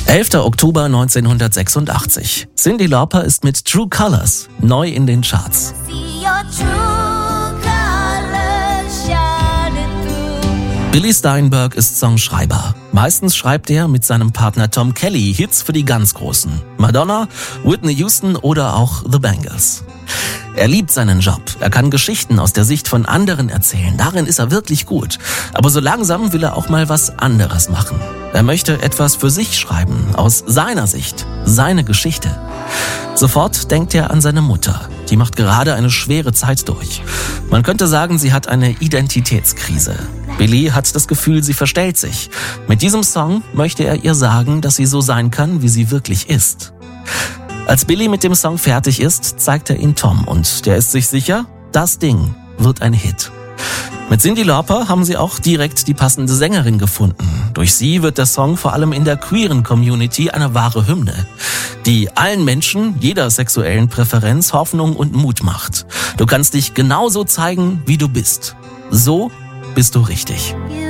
11. Oktober 1986. Cyndi Lauper ist mit True Colors neu in den Charts. Billy Steinberg ist Songschreiber. Meistens schreibt er mit seinem Partner Tom Kelly Hits für die ganz Großen. Madonna, Whitney Houston oder auch The Bangles. Er liebt seinen Job. Er kann Geschichten aus der Sicht von anderen erzählen. Darin ist er wirklich gut. Aber so langsam will er auch mal was anderes machen. Er möchte etwas für sich schreiben, aus seiner Sicht, seine Geschichte. Sofort denkt er an seine Mutter. Die macht gerade eine schwere Zeit durch. Man könnte sagen, sie hat eine Identitätskrise. Billy hat das Gefühl, sie verstellt sich. Mit diesem Song möchte er ihr sagen, dass sie so sein kann, wie sie wirklich ist. Als Billy mit dem Song fertig ist, zeigt er ihn Tom und der ist sich sicher, das Ding wird ein Hit. Mit Cyndi Lauper haben sie auch direkt die passende Sängerin gefunden. Durch sie wird der Song vor allem in der queeren Community eine wahre Hymne, die allen Menschen, jeder sexuellen Präferenz, Hoffnung und Mut macht. Du kannst dich genauso zeigen, wie du bist. So bist du richtig.